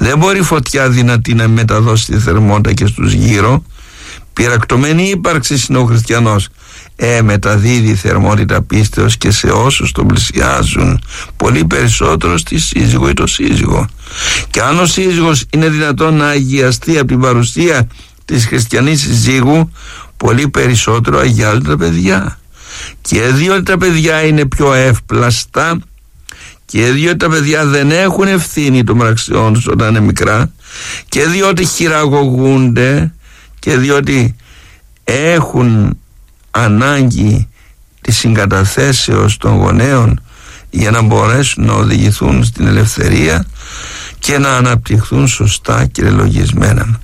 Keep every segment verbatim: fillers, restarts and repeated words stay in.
Δεν μπορεί φωτιά δυνατή να μεταδώσει τη θερμότητα και στους γύρω. Πυρακτωμένη ύπαρξη είναι ο χριστιανός. Ε, μεταδίδει θερμότητα πίστεως και σε όσους τον πλησιάζουν, πολύ περισσότερο στη σύζυγο ή το σύζυγο. Και αν ο σύζυγος είναι δυνατόν να αγιαστεί από την παρουσία της χριστιανής συζύγου, πολύ περισσότερο αγιάζουν τα παιδιά. Και διότι τα παιδιά είναι πιο εύπλαστα, και διότι τα παιδιά δεν έχουν ευθύνη των πραξιών τους όταν είναι μικρά, και διότι χειραγωγούνται, και διότι έχουν ανάγκη της συγκαταθέσεως των γονέων για να μπορέσουν να οδηγηθούν στην ελευθερία και να αναπτυχθούν σωστά και λογισμένα.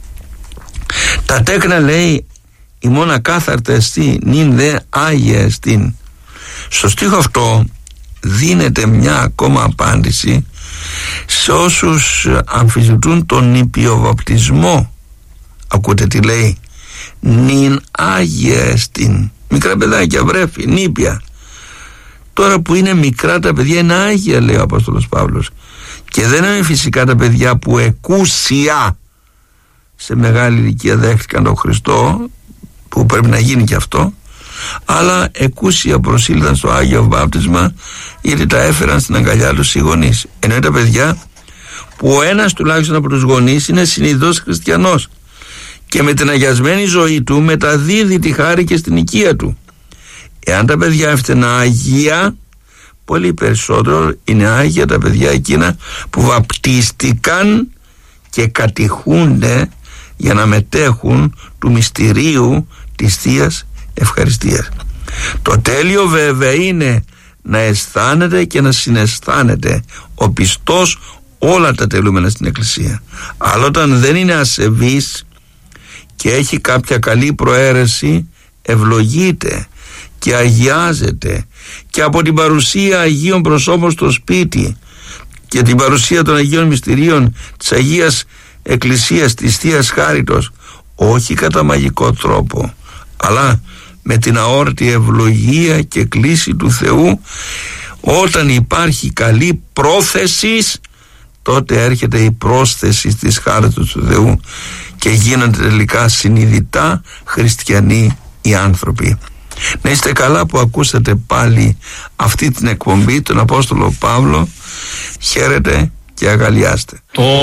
Τα τέκνα, λέει, η μόνα κάθαρτα εστί, νυν δε άγια εστίν. Στο στίχο αυτό δίνεται μια ακόμα απάντηση σε όσους αμφισβητούν τον νηπιοβαπτισμό. Ακούτε τι λέει? Νυν άγια εστίν. Μικρά παιδάκια, βρέφη, νήπια. Τώρα που είναι μικρά τα παιδιά είναι άγια, λέει ο Απόστολος Παύλος. Και δεν είναι φυσικά τα παιδιά που εκούσια σε μεγάλη ηλικία δέχτηκαν τον Χριστό, που πρέπει να γίνει και αυτό, αλλά εκούσια προσήλθαν στο Άγιο Βάπτισμα, γιατί τα έφεραν στην αγκαλιά τους οι γονείς. Ενώ τα παιδιά που ο ένας τουλάχιστον από τους γονείς είναι συνειδητός χριστιανός και με την αγιασμένη ζωή του μεταδίδει τη χάρη και στην οικία του. Εάν τα παιδιά έφτανα αγία, πολύ περισσότερο είναι άγια τα παιδιά εκείνα που βαπτίστηκαν και κατηχούνται για να μετέχουν του μυστηρίου της Θείας Ευχαριστίας. Το τέλειο βέβαια είναι να αισθάνεται και να συναισθάνεται ο πιστός όλα τα τελούμενα στην Εκκλησία. Αλλά όταν δεν είναι ασεβής και έχει κάποια καλή προαίρεση, ευλογείται και αγιάζεται, και από την παρουσία Αγίων προσώπων στο σπίτι και την παρουσία των Αγίων Μυστηρίων της Αγίας Εκκλησίας, της Θείας Χάριτος, όχι κατά μαγικό τρόπο, αλλά με την αόρτη ευλογία και κλίση του Θεού, όταν υπάρχει καλή πρόθεση, τότε έρχεται η πρόσθεση της χάριτος του Θεού και γίνονται τελικά συνειδητά χριστιανοί οι άνθρωποι. Να είστε καλά που ακούσατε πάλι αυτή την εκπομπή, τον Απόστολο Παύλο. Χαίρετε και αγαλιάστε.